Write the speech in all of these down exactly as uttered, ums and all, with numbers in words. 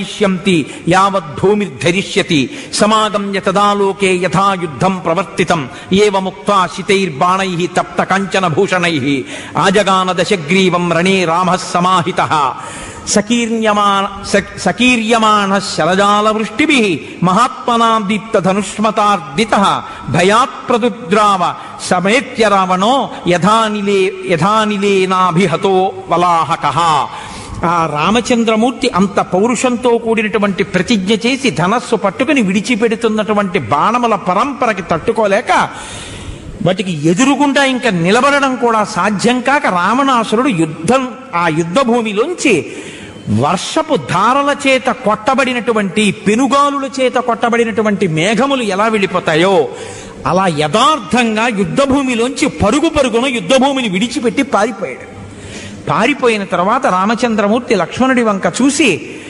యావద్భూమిర్ధరిష్యతి సమాగమ్య తదాలోకే యథా యుద్ధం ప్రవర్తితం ఏవముక్త్వా శితైర్బాణైః తప్త కాంచన భూషణైః ఆజగాన దశగ్రీవం రణే రామః సమాహితః సకీర్యమాణ సకీర్యమాణ శరజాలవృష్టిభిః మహాత్మనాం దీప్తధనుష్మతార్దితః భయాత్ ప్రదుద్రావ సమేత్య రావణో యథానిలే యథానిలేనాభిహతో వలాహకః. ఆ రామచంద్రమూర్తి అంత పౌరుషంతో కూడినటువంటి ప్రతిజ్ఞ చేసి ధనస్సు పట్టుకుని విడిచిపెడుతున్నటువంటి బాణముల పరంపరకి తట్టుకోలేక వాటికి ఎదురుగుండా ఇంకా నిలబడడం కూడా సాధ్యం కాక రావణాసురుడు యుద్ధం ఆ యుద్ధ భూమిలోంచి వర్షపు ధారల చేత కొట్టబడినటువంటి పెనుగాలుల చేత కొట్టబడినటువంటి మేఘములు ఎలా వెళ్ళిపోతాయో అలా యథార్థంగా యుద్ధ భూమిలోంచి పరుగు పరుగున యుద్ధ భూమిని విడిచిపెట్టి పారిపోయాడు. పారిపోయిన తర్వాత రామచంద్రమూర్తి లక్ష్మణుడి వంక చూసి,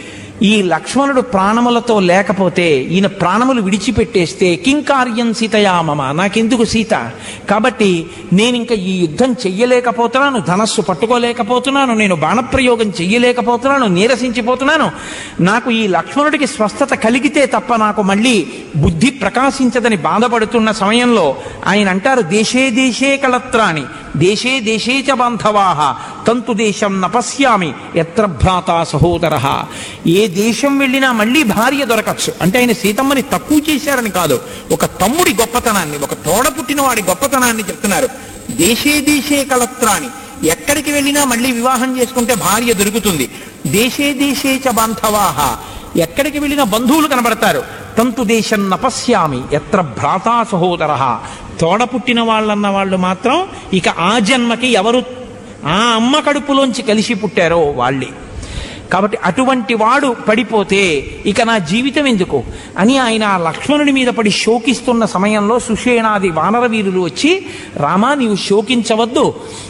ఈ లక్ష్మణుడు ప్రాణములతో లేకపోతే, ఈయన ప్రాణములు విడిచిపెట్టేస్తే కింకార్యం సీతయా మమ, నాకెందుకు సీత, కాబట్టి నేను ఇంకా ఈ యుద్ధం చెయ్యలేకపోతున్నాను, ధనస్సు పట్టుకోలేకపోతున్నాను, నేను బాణప్రయోగం చెయ్యలేకపోతున్నాను, నీరసించిపోతున్నాను. నాకు ఈ లక్ష్మణుడికి స్వస్థత కలిగితే తప్ప నాకు మళ్ళీ బుద్ధి ప్రకాశించదని బాధపడుతున్న సమయంలో ఆయన అంటారు, దేశే దేశే కళత్రాణి దేశే దేశే చ బాంధవాః తంతు దేశం నపశ్యామి ఎత్ర భ్రాతా సహోదరః. ఏ దేశం వెళ్ళినా మళ్ళీ భార్య దొరకచ్చు అంటే ఆయన సీతమ్మని తక్కువ చేశారని కాదు, ఒక తమ్ముడి గొప్పతనాన్ని, ఒక తోడ పుట్టిన వాడి గొప్పతనాన్ని చెప్తున్నారు. దేశే దేశే కళత్రాణి, ఎక్కడికి వెళ్ళినా మళ్ళీ వివాహం చేసుకుంటే భార్య దొరుకుతుంది. దేశే దేశే చ బాంధవాః, ఎక్కడికి వెళ్ళినా బంధువులు కనబడతారు. తంతు దేశం నపశ్యామి ఎత్ర భ్రాతా సహోదరః, తోడ పుట్టిన వాళ్ళన్న వాళ్ళు మాత్రం ఇక ఆ జన్మకి ఎవరు ఆ అమ్మ కడుపులోంచి కలిసి పుట్టారో వాళ్ళే. కాబట్టి అటువంటి వాడు పడిపోతే ఇక నా జీవితం ఎందుకు అని ఆయన ఆ లక్ష్మణుడి మీద పడి శోకిస్తున్న సమయంలో సుషేణాది వానర వీరులు వచ్చి, రామా నీవు శోకించవద్దు,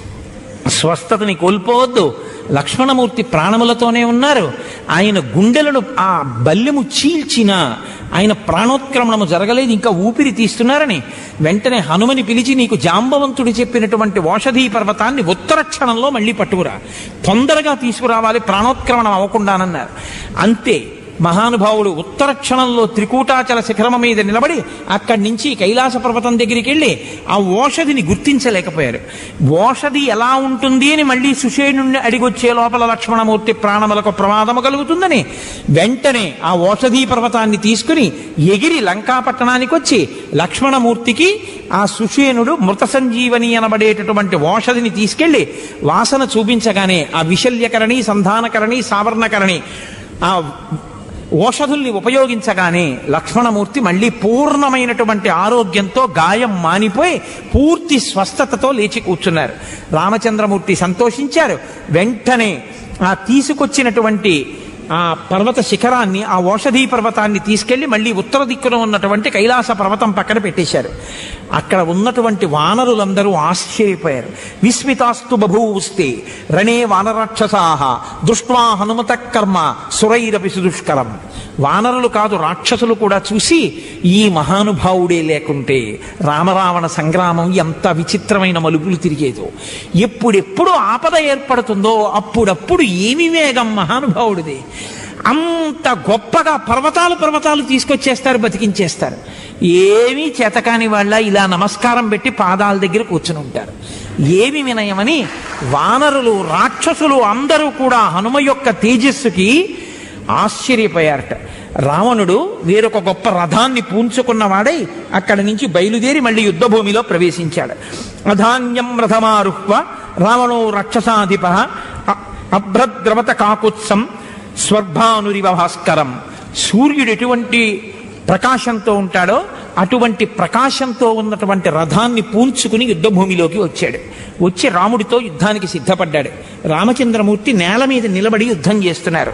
స్వస్థతని కోల్పోవద్దు, లక్ష్మణమూర్తి ప్రాణములతోనే ఉన్నారు, ఆయన గుండెలను ఆ బల్లెము చీల్చిన ఆయన ప్రాణోత్క్రమణము జరగలేదు, ఇంకా ఊపిరి తీస్తున్నారని వెంటనే హనుమని పిలిచి, నీకు జాంబవంతుడు చెప్పినటువంటి ఓషధీ పర్వతాన్ని ఉత్తర క్షణంలో మళ్ళీ పట్టుకురా, తొందరగా తీసుకురావాలి, ప్రాణోత్క్రమణం అవ్వకుండానన్నారు. అంతే మహానుభావుడు ఉత్తర క్షణంలో త్రికూటాచల శిఖరమ మీద నిలబడి అక్కడి నుంచి కైలాస పర్వతం దగ్గరికి వెళ్ళి ఆ ఓషధిని గుర్తించలేకపోయారు. ఓషధి ఎలా ఉంటుంది అని మళ్ళీ సుషేణుణ్ణి అడిగొచ్చే లోపల లక్ష్మణమూర్తి ప్రాణములకు ప్రమాదము కలుగుతుందని వెంటనే ఆ ఓషధీ పర్వతాన్ని తీసుకుని ఎగిరి లంకాపట్టణానికి వచ్చి లక్ష్మణమూర్తికి ఆ సుషేణుడు మృత సంజీవని అనబడేటటువంటి ఓషధిని తీసుకెళ్లి వాసన చూపించగానే ఆ విశల్యకరణి, సంధానకరణి, సావర్ణకరణి ఆ ఓషధుల్ని ఉపయోగించగానే లక్ష్మణమూర్తి మళ్ళీ పూర్ణమైనటువంటి ఆరోగ్యంతో, గాయం మానిపోయి పూర్తి స్వస్థతతో లేచి కూర్చున్నారు. రామచంద్రమూర్తి సంతోషించారు. వెంటనే ఆ తీసుకొచ్చినటువంటి ఆ పర్వత శిఖరాన్ని, ఆ ఓషధీ పర్వతాన్ని తీసుకెళ్లి మళ్ళీ ఉత్తర దిక్కున ఉన్నటువంటి కైలాస పర్వతం పక్కన పెట్టేశారు. అక్కడ ఉన్నటువంటి వానరులందరూ ఆశ్చర్యపోయారు. విస్మితాస్తు బభూవుస్తే రణే వానరాక్షసాః దృష్ట్వా హనుమత కర్మ సురైరపి సుదుష్కరం. వానరులు కాదు, రాక్షసులు కూడా చూసి, ఈ మహానుభావుడే లేకుంటే రామరావణ సంగ్రామం ఎంత విచిత్రమైన మలుపులు తిరిగేదో, ఎప్పుడెప్పుడు ఆపద ఏర్పడుతుందో అప్పుడప్పుడు ఏమి వేగం మహానుభావుడిది. అంత గొప్పగా పర్వతాలు పర్వతాలు తీసుకొచ్చేస్తారు, బతికించేస్తారు. ఏమీ చేతకాని వాళ్ళ ఇలా నమస్కారం పెట్టి పాదాల దగ్గర కూర్చుని ఉంటారు. ఏమి వినయమని వానరులు, రాక్షసులు అందరూ కూడా హనుమ యొక్క తేజస్సుకి ఆశ్చర్యపోయారట. రావణుడు వేరొక గొప్ప రథాన్ని పూంచుకున్నవాడై అక్కడి నుంచి బయలుదేరి మళ్ళీ యుద్ధభూమిలో ప్రవేశించాడు. అధాన్యం రథమారుహ్వ రావణో రక్షసాధిప అభ్రద్రవత కాకుత్సం స్వర్భానురివ భాస్కరం. సూర్యుడు ఎటువంటి ప్రకాశంతో ఉంటాడో అటువంటి ప్రకాశంతో ఉన్నటువంటి రథాన్ని పూంచుకుని యుద్ధభూమిలోకి వచ్చాడు. వచ్చి రాముడితో యుద్ధానికి సిద్ధపడ్డాడు. రామచంద్రమూర్తి నేల మీద నిలబడి యుద్ధం చేస్తున్నారు.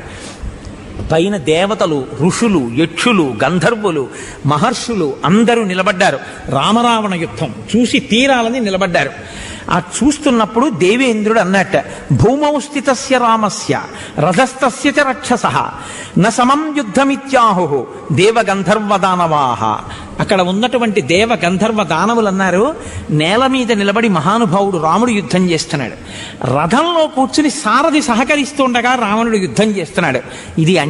పైన దేవతలు, ఋషులు, యక్షులు, గంధర్వులు, మహర్షులు అందరూ నిలబడ్డారు. రామరావణ యుద్ధం చూసి తీరాలని నిలబడ్డారు. ఆ చూస్తున్నప్పుడు దేవేంద్రుడు అన్నట్ట, భూమౌ స్థితస్య రామస్య రథస్తస్య చ రక్షసః న సమం యుద్ధమిత్యాహు దేవగంధర్వ దానవాః. అక్కడ ఉన్నటువంటి దేవ గంధర్వ దానవులు అన్నారు, నేల మీద నిలబడి మహానుభావుడు రాముడు యుద్ధం చేస్తున్నాడు, రథంలో కూర్చుని సారథి సహకరిస్తుండగా రావణుడు యుద్ధం చేస్తున్నాడు. ఇది